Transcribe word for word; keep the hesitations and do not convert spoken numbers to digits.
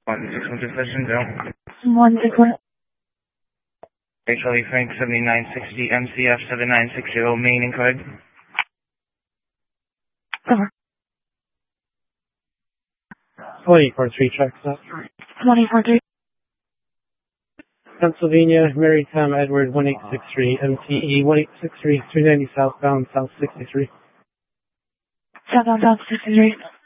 one six one two session zone. one six one. Charlie Frank seventy-nine sixty M C F seven nine six zero main and code. Cover. twenty-four three tracks up. twenty-four three. Pennsylvania, Mary Tom Edward one eight six three M T E one eight six three three ninety southbound South sixty-three. Southbound South sixty-three.